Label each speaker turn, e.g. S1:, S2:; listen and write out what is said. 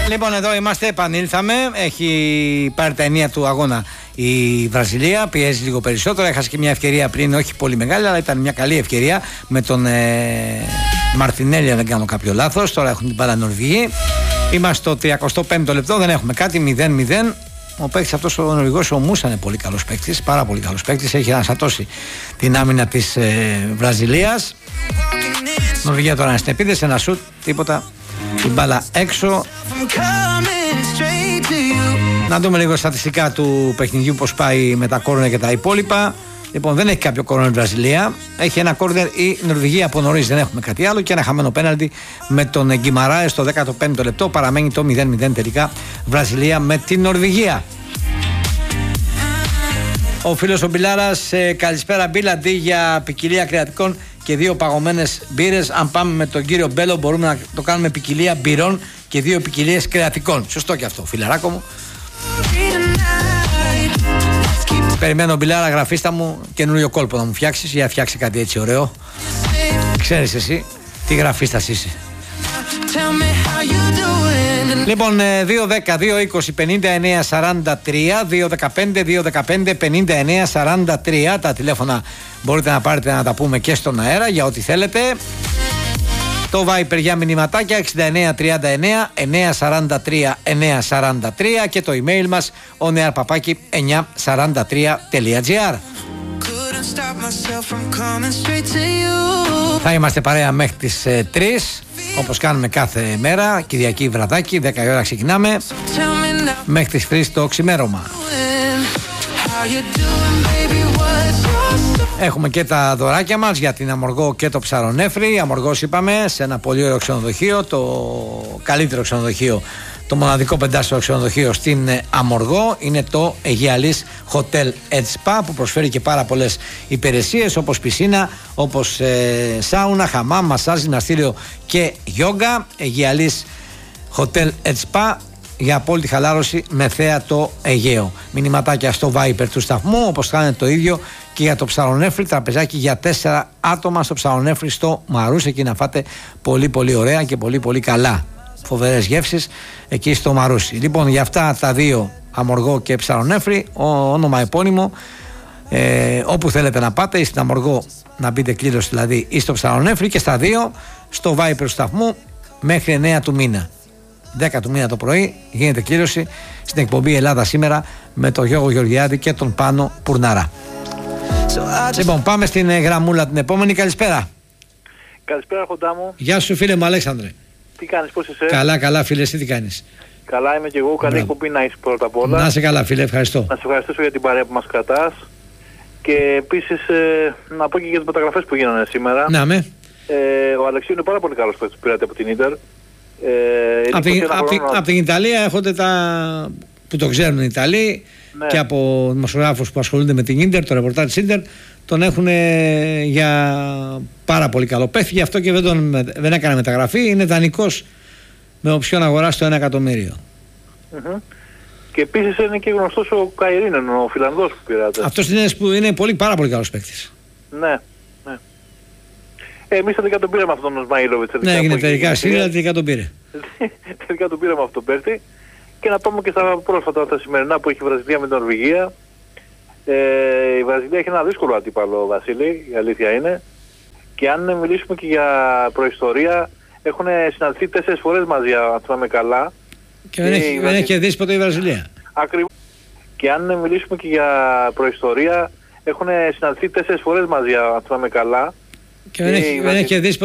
S1: Λοιπόν, εδώ είμαστε, επανήλθαμε. Έχει πάρει τα ενία του αγώνα η Βραζιλία. Πιέζει λίγο περισσότερο. Έχασε και μια ευκαιρία πριν, όχι πολύ μεγάλη, αλλά ήταν μια καλή ευκαιρία με τον Μαρτινέλη, αν δεν κάνω κάποιο λάθος. Τώρα έχουν την μπάλα Νορβηγοί. Είμαστε στο 35ο λεπτό, δεν έχουμε κάτι. 0-0. Ο παίκτης αυτός ο Νορβηγός, ο Μούσα, είναι πολύ καλός παίκτης, πάρα πολύ καλός παίκτης. Έχει αναστατώσει την άμυνα της Βραζιλίας. Νορβηγία τώρα είναι στην επίδεση, ένα σουτ, τίποτα. Την μπάλα έξω. Να δούμε λίγο στατιστικά του παιχνιδιού, πώς πάει με τα κόρνερ και τα υπόλοιπα. Λοιπόν, δεν έχει κάποιο κόρνερ η Βραζιλία. Έχει ένα κόρνερ η Νορβηγία από νωρίς, δεν έχουμε κάτι άλλο. Και ένα χαμένο πέναλτι με τον Γκιμαράες στο 15ο λεπτό. Παραμένει το 0-0 τελικά Βραζιλία με την Νορβηγία. Ο φίλος ο Μπιλάρας, καλησπέρα Μπίλα, αντί για ποικιλία κρεατικών και 2 παγωμένες μπύρες, αν πάμε με τον κύριο Μπέλο μπορούμε να το κάνουμε ποικιλία μπυρών και 2 ποικιλίες κρεατικών. Σωστό και αυτό, φιλαράκο μου. Περιμένω Μπιλάρα, γραφίστα μου καινούριο κόλπο να μου φτιάξεις, για να φτιάξει κάτι έτσι ωραίο. Ξέρεις εσύ τι γραφίστας είσαι. Λοιπόν, 2-10-2-20-59-43, 2-15-2-15-59-43. Τα τηλέφωνα μπορείτε να πάρετε να τα πούμε και στον αέρα για ό,τι θέλετε. Το Viper για μηνυματάκια 6939-943-943 και το email μας onearpapaki943.gr. Θα είμαστε παρέα μέχρι τις 3, όπως κάνουμε κάθε μέρα, Κυριακή βραδάκι, 10 η ώρα ξεκινάμε, μέχρι τις 3 το ξημέρωμα. Έχουμε και τα δωράκια μας για την Αμοργό και το Ψαρονέφρι. Αμοργός είπαμε, σε ένα πολύ ωραίο ξενοδοχείο, το καλύτερο ξενοδοχείο, το μοναδικό 5-σταρο ξενοδοχείο στην Αμοργό. Είναι το Αιγιαλής Hotel & Spa, που προσφέρει και πάρα πολλές υπηρεσίες, όπως πισίνα, όπως σάουνα, χαμάμ, μασάζ, γυμναστήριο και γιόγκα. Αιγιαλής Hotel & Spa, για απόλυτη χαλάρωση με θέα το Αιγαίο. Μηνυματάκια στο Viper του σταθμού, όπως κάνετε το ίδιο και για το Ψαρονέφρι, τραπεζάκι για 4 άτομα στο Ψαρονέφρι στο Μαρούς, εκεί να φάτε πολύ πολύ ωραία και πολύ πολύ καλά. Φοβερές γεύσεις εκεί στο Μαρούσι. Λοιπόν, για αυτά τα 2, Αμοργό και Ψαρονέφρι, όνομα επώνυμο, όπου θέλετε να πάτε, ή στην Αμοργό να μπείτε κλήρωση δηλαδή, ή στο Ψαρονέφρι, και στα 2 στο Viper του σταθμού μέχρι 9 του μήνα. 10 του μήνα το πρωί γίνεται κλήρωση στην εκπομπή Ελλάδα Σήμερα με τον Γιώργο Γεωργιάδη και τον Πάνο Πουρναρά. Λοιπόν, πάμε στην γραμμούλα την επόμενη. Καλησπέρα.
S2: Καλησπέρα, κοντά μου.
S1: Γεια σου, φίλε μου, Αλέξανδρε.
S2: Τι κάνεις, πώς είσαι?
S1: Καλά, καλά, φίλε, εσύ τι κάνεις?
S2: Καλά είμαι και εγώ. Καλή εκπομπή να είσαι πρώτα απ' όλα.
S1: Να είσαι καλά, φίλε, ευχαριστώ.
S2: Να σε ευχαριστήσω για την παρέα που μας κρατάς. Και επίσης να πω και για τις μεταγραφές που γίνανε σήμερα.
S1: Να με.
S2: Ο Αλεξίου είναι πάρα πολύ καλός παίκτης που πήρατε από την Ίντερ.
S1: Από την Ιταλία έχονται τα που το ξέρουν οι Ιταλοί, ναι, και από δημοσιογράφους που ασχολούνται με την Ίντερ, το ρεπορτάζ της Ίντερ, τον έχουν για πάρα πολύ καλό παίχτη, γι' αυτό και δεν έκανε μεταγραφή. Είναι δανεικός με οψιόν αγοράς το 1 εκατομμύριο.
S2: Και επίσης είναι και γνωστός ο Καϊρίνεν, ο Φιλανδός που πήρατε.
S1: Αυτός είναι πάρα πολύ καλός παίχτης.
S2: Ναι. Εμείς τελικά τον πήραμε αυτόν τον Σμαϊλόβιτς.
S1: Ναι, έγινε τελικά σύλλα, τελικά τον πήρε.
S2: Τελικά τον πήραμε αυτόν τον παίχτη. Και να πάμε και στα πρόσφατα, τα σημερινά που έχει η Βραζιλία με την Νορβηγία. Η Βραζιλία έχει ένα δύσκολο αντίπαλο, Βασίλη, η αλήθεια είναι. Και αν μιλήσουμε και για προϊστορία, έχουν συναντηθεί 4 φορές μαζί, αν θυμάμαι καλά.
S1: Και δεν έχει κερδίσει ποτέ η Βραζιλία.
S2: Ακριβώς. Και αν μιλήσουμε και για προϊστορία, έχουν συναντηθεί 4 φορές μαζί, αν θυμάμαι καλά.
S1: Και δεν έχει κερδίσει